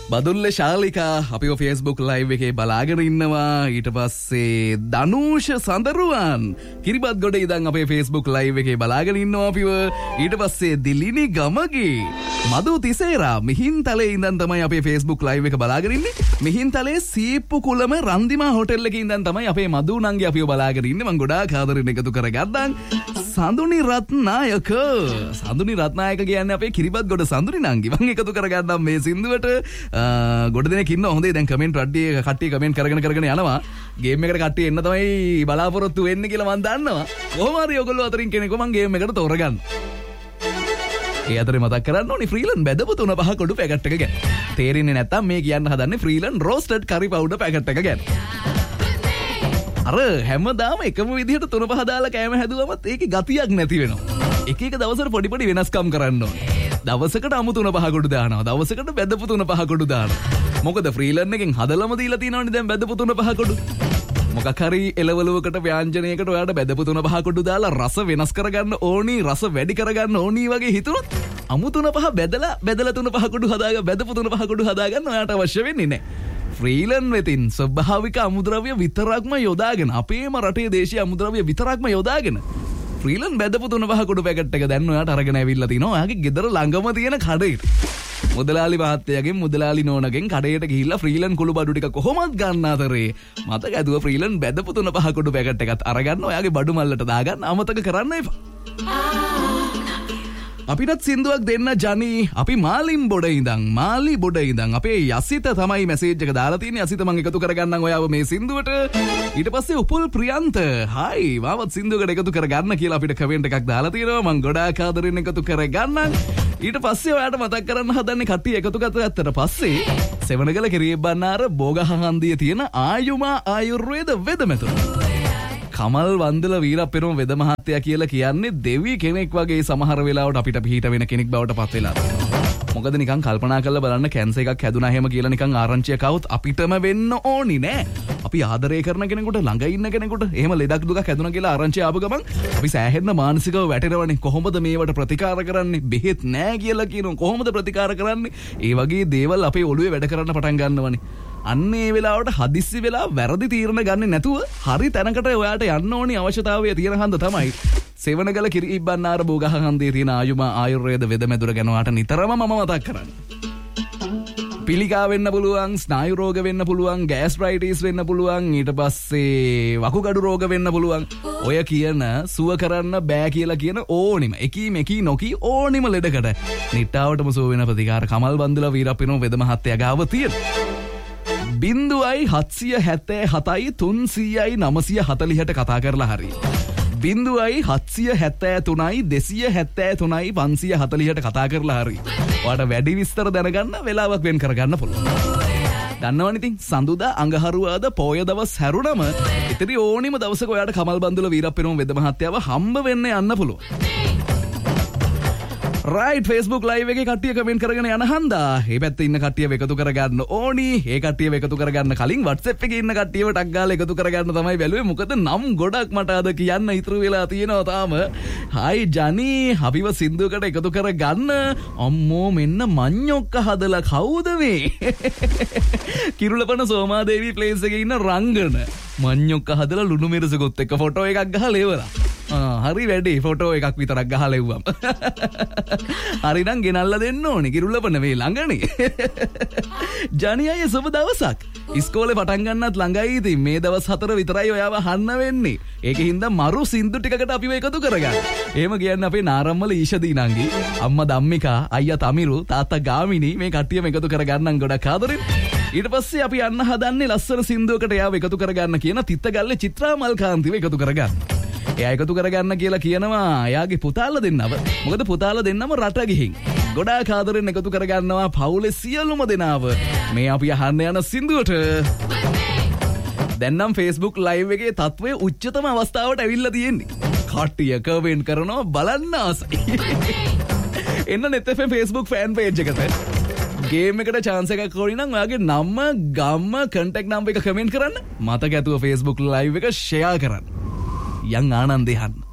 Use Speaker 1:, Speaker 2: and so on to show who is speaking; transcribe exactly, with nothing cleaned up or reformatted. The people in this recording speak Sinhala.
Speaker 1: බදුල්ල ශාලිකා අපිව Facebook live එකේ බලාගෙන ඉන්නවා. ඊට පස්සේ දනූෂ සඳරුවන් කිරිබත් ගොඩ ඉඳන් අපේ Facebook live එකේ බලාගෙන ඉන්නවා අපිව. ඊට පස්සේ දිලිනි ගමගේ මදු තිසේරා මිහින්තලේ ඉඳන් තමයි අපේ Facebook live එක බලාගෙන ඉන්නේ. මිහින්තලේ සීප්පු කුලම රන්දිමා හොටෙල් එකේ ඉඳන් තමයි අපේ මදු නංගි අපිව බලාගෙන ඉන්නේ. මම ගොඩාක් ආදරෙන් එකතු කරගත්තා. සඳුනි රත්නායක සඳුනි රත්නායක කියන්නේ අපේ කිරිබත් ගොඩ සඳුනි නංගි. මම එකතු කරගන්නම් මේ සින්දුවට. ගොඩ දෙනෙක් ඉන්නවා. හොඳේ දැන් කමෙන්ට් රඩ්ඩිය කට්ටිය කමෙන්ට් කරගෙන කරගෙන යනවා. ගේම් එකට කට්ටිය එන්න තමයි බලාපොරොත්තු වෙන්නේ කියලා මම දන්නවා. කොහොම හරි ඔයගොල්ලෝ අතරින් කෙනෙක්ව මම ගේම් එකට තෝරගන්න. ඒ අතරේ මතක් කරන්න ඕනි ෆ්‍රීලන් බෙදපු තුන පහ කොඩු පැකට් එක ගැන. තේරෙන්නේ නැත්තම් මේ කියන්න හදන්නේ ෆ්‍රීලන් රෝස්ටඩ් කරි පවුඩර් පැකට් එක ගැන. අර හැමදාම එකම විදිහට තුන පහ දාලා කෑම හැදුවමත් ඒකේ ගතියක් නැති වෙනවා. එක එක දවසට පොඩි පොඩි වෙනස්කම් කරන්න ඕනේ. දවසකට අමු තුන පහ කොටු දානවා. දවසකට බෙදපු තුන පහ කොටු දානවා. මොකද ෆ්‍රීලන් එකෙන් හදලම දීලා තියෙනවනේ දැන් බෙදපු තුන පහ කොටු. මොකක් හරි එලවලුවකට ව්‍යංජනයකට ඔයාලට බෙදපු තුන පහ කොටු දාලා රස වෙනස් කරගන්න ඕනි, රස වැඩි කරගන්න ඕනි වගේ හිතුනොත් අමු තුන පහ බෙදලා බෙදලා තුන පහ කොටු හදාගන්න බෙදපු තුන පහ කොටු හදාගන්න ඔයාලට අවශ්‍ය වෙන්නේ නැහැ. ෆ්‍රීලන් වෙතින් ස්වභාවික අමුද්‍රව්‍ය විතරක්ම යොදාගෙන අපේම රටේ දේශීය අමුද්‍රව්‍ය විතරක්ම යොදාගෙන ෆ්‍රීලන් බෙදපු තුන පහ කොටු පැකට් එක දැන් ඔයාට අරගෙන ඇවිල්ලා තිනවා. ඔයාගේ ගෙදර ළඟම තියෙන කඩේට. මුදලාලි මහත්තයාගෙන් මුදලාලි නෝනගෙන් කඩේට ගිහිල්ලා ෆ්‍රීලන් කුළු බඩු ටික කොහොමද ගන්න අතරේ මතක ඇදුව ෆ්‍රීලන් බෙදපු තුන පහ කොටු පැකට් එකත් අරගන්න ඔයාගේ බඩු මල්ලට දාගන්න අමතක කරන්න එපා. අපිටත් සින්දුවක් දෙන්න ජනී. අපි මාලිම් බොඩ ඉඳන් මාලි බොඩ ඉඳන් අපේ යසිත තමයි මැසේජ් එක දාලා තියෙන්නේ. යසිත මම එකතු කරගන්නම් ඔයාව මේ සින්දුවට. ඊට පස්සේ උපුල් ප්‍රියන්ත හයි මාවත් සින්දුවකට එකතු කරගන්න කියලා අපිට කමෙන්ට් එකක් දාලා තියෙනවා. මම ගොඩාක් ආදරෙන් එකතු කරගන්නම්. ඊට පස්සේ ඔයාට මතක් කරන්න හදන්නේ කට්ටිය එකතු කරගත්තට පස්සේ සෙවණගල කිරියබ්බන්නාර බෝගහහන්දියේ තියෙන ආයුමා ආයුර්වේද වෙදමැතුම කමල් වන්දල වීරප්පෙරුම වෙද මහත්තයා කියලා කියන්නේ දෙවි කෙනෙක් වගේ සමහර වෙලාවට අපිට පිහිට වෙන කෙනෙක් බවට පත් වෙලා තියෙනවා. මොකද නිකන් කල්පනා කරලා බලන්න කැන්සර් එකක් හැදුනා හැම කියලා නිකන් ආරංචියක් આવුත් අපිටම වෙන්න ඕනි නෑ. අපි ආදරය කරන කෙනෙකුට ළඟ ඉන්න කෙනෙකුට එහෙම ලෙඩක් දුකක් හැදුනා කියලා ආරංචිය ආව ගමන් අපි සෑහෙන්න මානසිකව වැටෙනවනේ. කොහොමද මේවට ප්‍රතිකාර කරන්නේ? බෙහෙත් නෑ කියලා කියනවා. කොහොමද ප්‍රතිකාර කරන්නේ? ඒ වගේ දේවල් අපේ ඔළුවේ වැඩ කරන්න පටන් ගන්නවනේ. අන්න ඒ වෙලාවට හදිස්සි වෙලා වැරදි තීරණ ගන්නේ නැතුව හරි තැනකට ඔයාට යන්න ඕනි අවශ්‍යතාවය තියෙන හන්ද තමයි සෙවණගල කිරිබ්බන්නාර බෝගහහන්දියේ තියෙන ආයුමා ආයුර්වේද වෙදමැදුර ගැන ඔයාට නිතරම මම මතක් කරන්නේ. පිළිකා වෙන්න පුළුවන්, ස්නායු රෝග වෙන්න පුළුවන්, ගෑස්ට්‍රයිටිස් වෙන්න පුළුවන්, ඊට පස්සේ වකුගඩු රෝග වෙන්න පුළුවන්. ඔය කියන සුව කරන්න බෑ කියලා කියන ඕනිම එකී මෙකී නොකී ඕනිම ලෙඩකට නිට්ටාවටම සුව වෙන ප්‍රතිකාර කමල් බන්දුලා වීරප්පෙරුම වෙද මහත්තයා ගාව තියෙනවා. බින්දුවයි හත්සිය හැත්තෑ හතයි තුන්සීයයි නමසිය හතලිහට කතා කරලා හරි. බින්දුවයි හත්සිය හැත්තෑ තුනයි දෙසිය හැත්තෑ තුනයි පන්සිය හතලිහට කතා කරලා හරි. ඔයාට වැඩි විස්තර දැනගන්න වෙලාවක් වෙන් කරගන්න පුළුවන්. දන්නවනේ ඉතින් සඳුදා අඟහරුවාද පොය දවස් හැරුණම ඉතින් ඕනිම දවසක ඔයාට කමල් බන්දුල වීරප්පෙරුම වෙද මහත්තයාව හම්බ වෙන්න යන්න පුළුවන්. රයිට් Facebook live එකේ කට්ටිය කමෙන්ට් කරගෙන යන හන්දා මේ පැත්තේ ඉන්න කට්ටියව එකතු කරගන්න ඕනි. ඒ කට්ටියව එකතු කරගන්න කලින් WhatsApp එකේ ඉන්න කට්ටියව ටක් ගාලා එකතු කරගන්න තමයි බැලුවේ. මොකද නම් ගොඩක් මට අද කියන්න ඉතුරු වෙලා තියෙනවා තාම. හයි ජනී අපිව සින්දුවකට එකතු කරගන්න. අම්මෝ මෙන්න මඤ්ඤොක්ක හදලා කවුද මේ? කිරුළපන සෝමාදේවි ප්ලේස් එකේ ඉන්න රංගන මඤ්ඤොක්ක හදලා ලුණු මිරිසකොත් එක්ක ෆොටෝ එකක් ගහලා ඉවරයි. හරි වැඩි ෆොටෝ එකක් විතරක් ගහලා එව්වම්. හරි නම් ගෙනල්ලා දෙන්න ඕනේ කිරුළපන වේ ළඟනේ. ජනී අය සුබ දවසක්. ඉස්කෝලේ පටන් ගන්නත් ළඟයි. ඉතින් මේ දවස් හතර විතරයි ඔයාව අහන්න වෙන්නේ. ඒකෙන් හින්දා මරු සින්දු ටිකකට අපිව එකතු කරගන්න. එහෙම කියන්නේ අපේ නාරම්මල ඊෂදී නංගි, අම්මා ධම්මිකා, අයියා තමිරු, තාත්තා ගාමිණී මේ කට්ටියම එකතු කරගන්නම් ගොඩක් ආදරෙන්. ඊට පස්සේ අපි යන්න හදන්නේ ලස්සන සින්දුවකට එයාව එකතු කරගන්න කියන තිත්තගල්ලේ චිත්‍රා මල්කාන්තිව එකතු කරගන්න. එයා එකතු කරගන්න කියලා කියනවා එයාගේ පුතාලා දෙන්නව. මොකද පුතාලා දෙන්නම රට ගිහින් ගොඩාක් ආදරෙන් එකතු කරගන්නවා පවුලේ සියලුම දෙනාව මේ අපි අහන්න යන සින්දුවට. දැන් නම් Facebook live එකේ තත්වයේ උච්චතම අවස්ථාවට ඇවිල්ලා තියෙන්නේ. කට්ටිය කමෙන්ට් කරනවා බලන්න ආසයි. එන්න net f m Facebook fan page එකට ගේම් එකට chance එකක් ඕනි නම් ඔයාගේ නම, ගම, contact number එක කමෙන්ට් කරන්න. මතක ඇතුව Facebook live එක share කරන්න. යන් ආනන්දේ හන්න